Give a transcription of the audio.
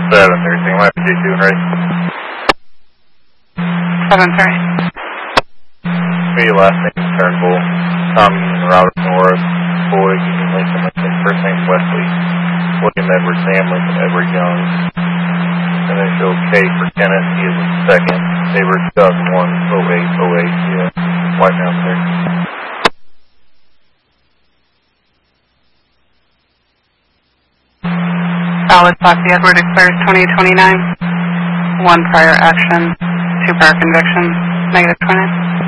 Everything left, J2 and ready. 7-3. Your last name is Turnbull. Tom Union, Robert Norris, Boyd, Union, Lincoln, Lincoln. First name Wesley. William Edward, Sam Lincoln, Edward Young. Initial K for Kenneth, he is in second. Saber 2001-08-08, yeah. White Mountain there. Solid Foxy Edward expires 2029. 1 prior action, 2 prior convictions, -20.